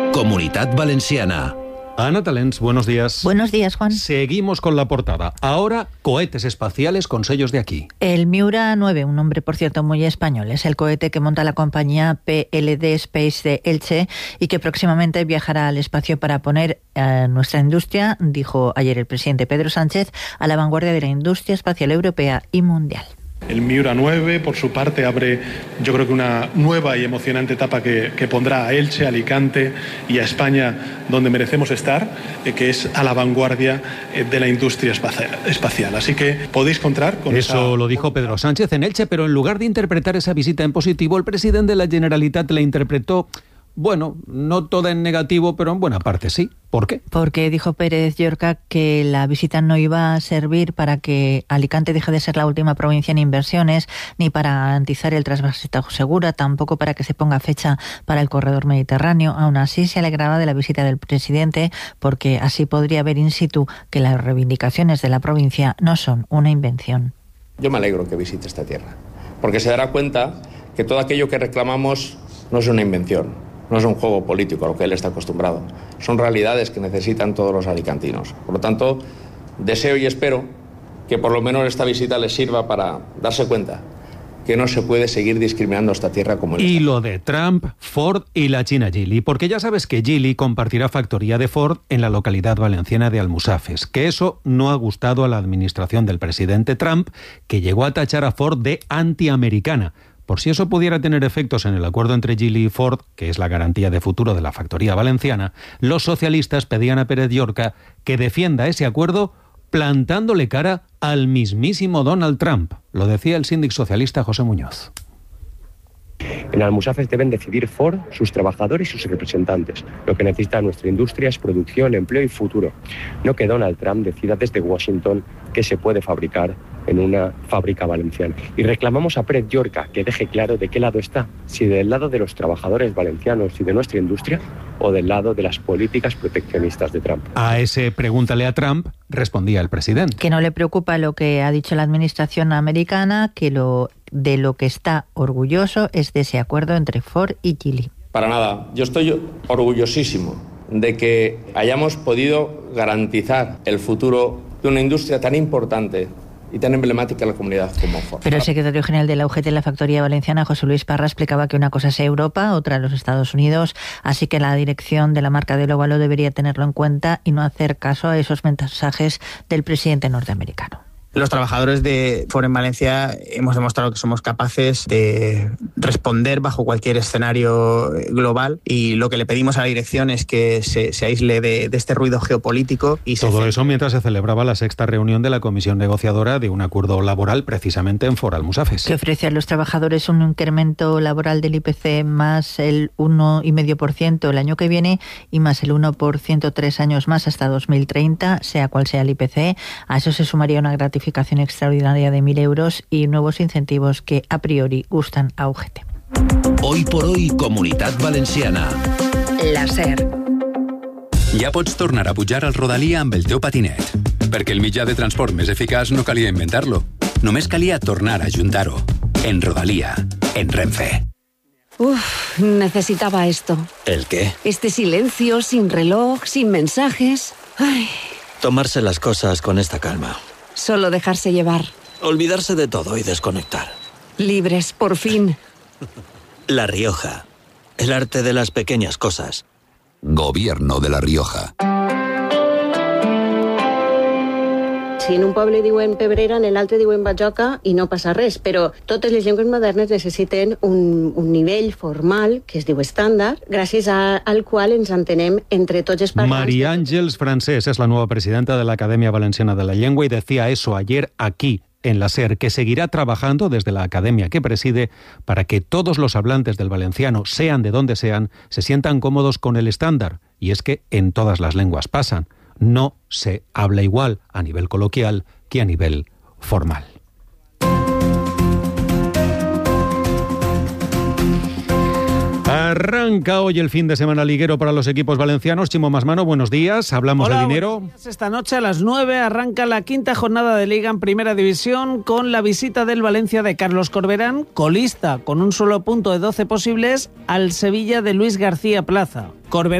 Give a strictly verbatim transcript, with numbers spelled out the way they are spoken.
Comunitat Valenciana. Ana Talens, buenos días. Buenos días, Juan. Seguimos con la portada. Ahora, cohetes espaciales con sellos de aquí. El Miura nueve, un nombre, por cierto, muy español, es el cohete que monta la compañía P L D Space de Elche y que próximamente viajará al espacio para poner a nuestra industria, dijo ayer el presidente Pedro Sánchez, a la vanguardia de la industria espacial europea y mundial. El Miura nueve, por su parte, abre yo creo que una nueva y emocionante etapa que, que pondrá a Elche, a Alicante y a España donde merecemos estar, eh, que es a la vanguardia eh, de la industria espacial, espacial. Así que podéis contar con eso. Eso lo dijo Pedro Sánchez en Elche, pero en lugar de interpretar esa visita en positivo, el presidente de la Generalitat la interpretó, bueno, no toda en negativo, pero en buena parte sí. ¿Por qué? Porque dijo Pérez Llorca que la visita no iba a servir para que Alicante deje de ser la última provincia en inversiones, ni para garantizar el trasvase segura, tampoco para que se ponga fecha para el corredor mediterráneo. Aún así, se alegraba de la visita del presidente, porque así podría ver in situ que las reivindicaciones de la provincia no son una invención. Yo me alegro que visite esta tierra, porque se dará cuenta que todo aquello que reclamamos no es una invención. No es un juego político a lo que él está acostumbrado. Son realidades que necesitan todos los alicantinos. Por lo tanto, deseo y espero que por lo menos esta visita les sirva para darse cuenta que no se puede seguir discriminando a esta tierra como él. Y lo de Trump, Ford y la China Geely, porque ya sabes que Geely compartirá factoría de Ford en la localidad valenciana de Almusafes, que eso no ha gustado a la administración del presidente Trump, que llegó a tachar a Ford de antiamericana. Por si eso pudiera tener efectos en el acuerdo entre Geely y Ford, que es la garantía de futuro de la factoría valenciana, los socialistas pedían a Pérez Llorca que defienda ese acuerdo plantándole cara al mismísimo Donald Trump. Lo decía el síndic socialista José Muñoz. En Almusafes deben decidir Ford, sus trabajadores y sus representantes. Lo que necesita nuestra industria es producción, empleo y futuro. No que Donald Trump decida desde Washington qué se puede fabricar en una fábrica valenciana. Y reclamamos a Pérez Llorca que deje claro de qué lado está, si del lado de los trabajadores valencianos y de nuestra industria o del lado de las políticas proteccionistas de Trump. A ese pregúntale a Trump respondía el presidente. Que no le preocupa lo que ha dicho la administración americana, que lo de lo que está orgulloso es de ese acuerdo entre Ford y Geely. Para nada, yo estoy orgullosísimo de que hayamos podido garantizar el futuro de una industria tan importante y tan emblemática en la comunidad como Ford. Pero el secretario general de la U G T en la factoría valenciana, José Luis Parra, explicaba que una cosa es Europa, otra los Estados Unidos, así que la dirección de la marca del óvalo debería tenerlo en cuenta y no hacer caso a esos mensajes del presidente norteamericano. Los trabajadores de Ford en Valencia hemos demostrado que somos capaces de responder bajo cualquier escenario global y lo que le pedimos a la dirección es que se, se aísle de, de este ruido geopolítico. Y Todo se... eso mientras se celebraba la sexta reunión de la comisión negociadora de un acuerdo laboral precisamente en Ford Almusafes. Que ofrece a los trabajadores un incremento laboral del I P C más el uno coma cinco por ciento el año que viene y más el uno por ciento tres años más hasta dos mil treinta, sea cual sea el I P C. A eso se sumaría una gratificación extraordinaria de mil euros y nuevos incentivos que a priori gustan a U G T. Hoy por hoy, Comunitat Valenciana. La SER. Ja pots tornar a pujar al Rodalia amb el teu patinet, perquè el mitjà de transport més eficaç no calia inventar-lo. Només calia tornar a ajuntar-ho. En Rodalia, en Renfe. Uf, necesitaba esto. ¿El qué? Este silencio, sin reloj, sin mensajes. Ay. Tomarse las cosas con esta calma. Solo dejarse llevar. Olvidarse de todo y desconectar. Libres, por fin. La Rioja. El arte de las pequeñas cosas. Gobierno de La Rioja. Si en un poble diuen pebrera, en l'altre diuen bajoca i no passa res, però totes les llengües modernes necessiten un, un nivell formal, que es diu estàndard, gràcies a, al qual ens entenem entre tots els parlants. María Ángeles Francés es la nueva presidenta de la Academia Valenciana de la Lengua y decía eso ayer aquí, en la SER, que seguirá trabajando desde la academia que preside para que todos los hablantes del valenciano, sean de donde sean, se sientan cómodos con el estándar. Y es que en todas las lenguas pasan. No se habla igual a nivel coloquial que a nivel formal. Arranca hoy el fin de semana liguero para los equipos valencianos. Chimo Masmano, buenos días. Hablamos Hola, de dinero. Buenos días. Esta noche a las nueve arranca la quinta jornada de Liga en Primera División con la visita del Valencia de Carlos Corberán, colista con un solo punto de doce posibles, al Sevilla de Luis García Plaza. Corberán